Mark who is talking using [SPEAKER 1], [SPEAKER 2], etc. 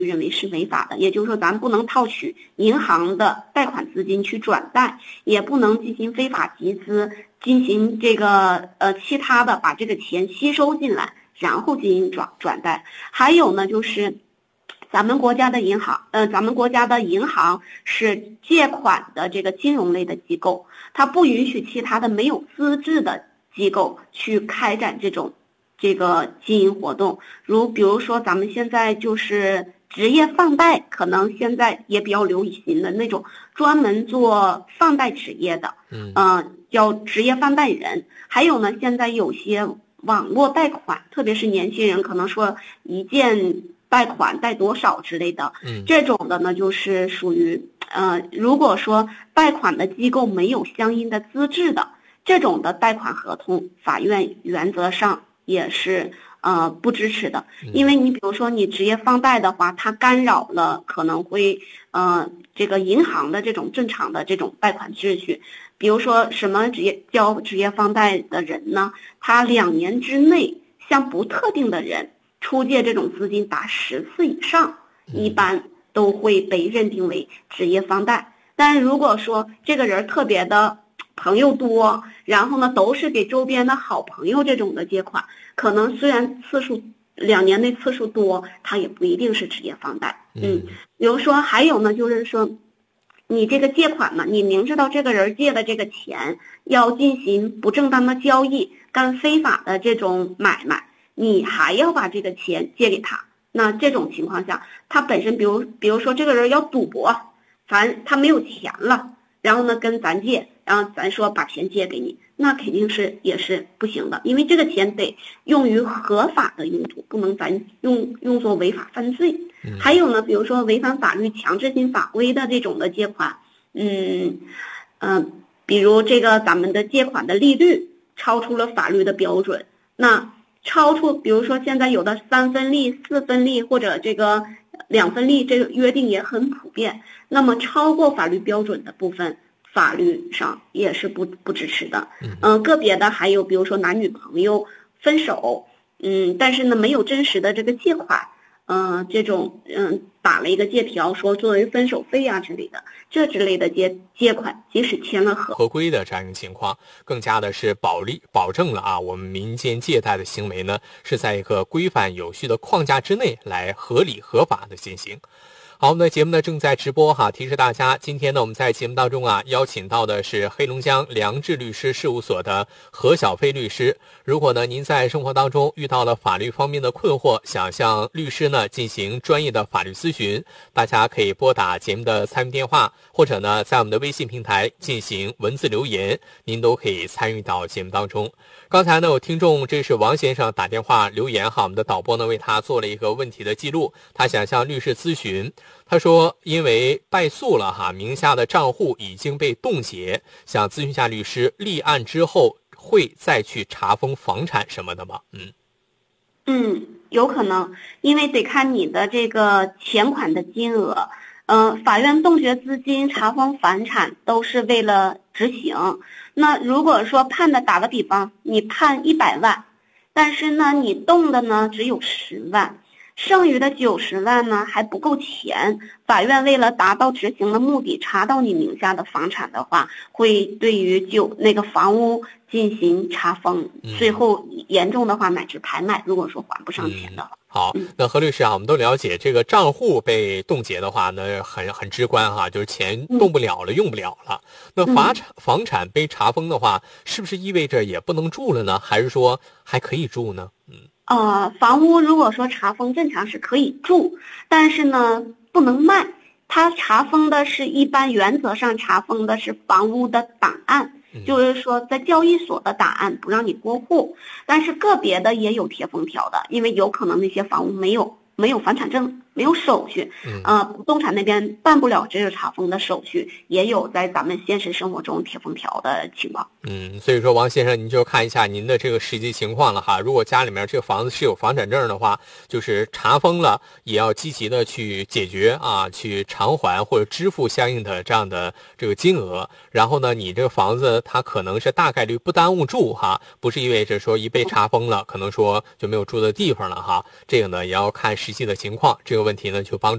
[SPEAKER 1] 认为是违法的。也就是说，咱不能套取银行的贷款资金去转贷，也不能进行非法集资，进行这个其他的把这个钱吸收进来，然后进行转贷。还有呢，就是咱们国家的银行是借款的这个金融类的机构，它不允许其他的没有资质的机构去开展这个经营活动。比如说咱们现在就是职业放贷，可能现在也比较流行的那种专门做放贷职业的，叫职业放贷人。还有呢，现在有些网络贷款，特别是年轻人可能说一件贷款贷多少之类的，这种的呢就是属于如果说贷款的机构没有相应的资质的，这种的贷款合同，法院原则上也是不支持的。因为你比如说你职业放贷的话，它干扰了可能会这个银行的这种正常的这种贷款秩序。比如说什么职业放贷的人呢，他2年之内向不特定的人出借这种资金达10次以上，一般都会被认定为职业放贷。但如果说这个人特别的朋友多，然后呢都是给周边的好朋友这种的借款，可能虽然2年内次数多，他也不一定是职业放贷。比如说还有呢，就是说你这个借款呢，你明知道这个人借的这个钱要进行不正当的交易，干非法的这种买卖，你还要把这个钱借给他。那这种情况下，他本身比如说这个人要赌博，他没有钱了，然后呢跟咱借，然后咱说把钱借给你，那肯定也是不行的。因为这个钱得用于合法的用途，不能咱用作违法犯罪。还有呢，比如说违反法律强制性法规的这种的借款，比如这个咱们的借款的利率超出了法律的标准，那比如说现在有的3分利、4分利或者这个2分利，这个约定也很普遍。那么超过法律标准的部分，法律上也是不支持的。个别的还有比如说男女朋友分手，但是呢没有真实的这个借款，这种打了一个借条，说作为分手费啊之类的，这之类的借款，即使签了合
[SPEAKER 2] 规的这样一个情况，更加的是保证了我们民间借贷的行为呢是在一个规范有序的框架之内来合理合法的进行。好，我们的节目呢正在直播提示大家，今天呢我们在节目当中邀请到的是黑龙江良智律师事务所的何小飞律师。如果呢您在生活当中遇到了法律方面的困惑，想向律师呢进行专业的法律咨询，大家可以拨打节目的参与电话，或者呢在我们的微信平台进行文字留言，您都可以参与到节目当中。刚才呢有听众，这是王先生打电话留言我们的导播呢为他做了一个问题的记录，他想向律师咨询。他说因为败诉了名下的账户已经被冻结，想咨询一下律师，立案之后会再去查封房产什么的吗？
[SPEAKER 1] 有可能，因为得看你的这个钱款的金额。法院冻结资金、查封房产都是为了执行。那如果说打个比方，你判100万，但是呢你冻的呢只有10万，剩余的90万呢还不够钱，法院为了达到执行的目的，查到你名下的房产的话，会对于那个房屋进行查封，最后严重的话乃至拍卖，如果说还不上钱的话。
[SPEAKER 2] 好，那何律师我们都了解，这个账户被冻结的话呢，很直观就是钱动不了了，用不了了。那房产被查封的话，是不是意味着也不能住了呢？还是说还可以住呢？
[SPEAKER 1] 房屋如果说查封正常是可以住，但是呢不能卖。它查封的是一般原则上查封的是房屋的档案，就是说在交易所的档案不让你过户，但是个别的也有贴封条的，因为有可能那些房屋没有房产证，没有手续，不动产那边办不了这个查封的手续，也有在咱们现实生活中贴封条的情况。
[SPEAKER 2] 所以说王先生，您就看一下您的这个实际情况了如果家里面这个房子是有房产证的话，就是查封了也要积极的去解决去偿还或者支付相应的这样的这个金额。然后呢，你这个房子它可能是大概率不耽误住不是意味着说一被查封了可能说就没有住的地方了这个呢也要看实际的情况，这个个问题呢，就帮助